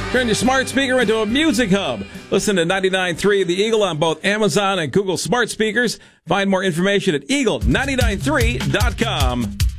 Turn your smart speaker into a music hub. Listen to 99.3 The Eagle on both Amazon and Google smart speakers. Find more information at eagle993.com.